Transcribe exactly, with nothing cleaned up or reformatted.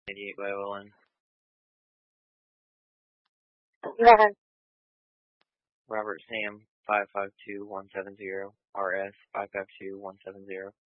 eighty-eight by O L N. eleven. Robert Sam, five five two one seven zero, R S, five five two one seven zero.